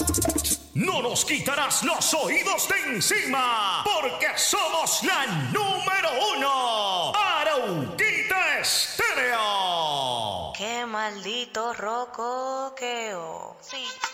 No nos quitarás los oídos de encima, porque somos la número 1. Arauquita Estéreo. Qué maldito rocoqueo. Sí.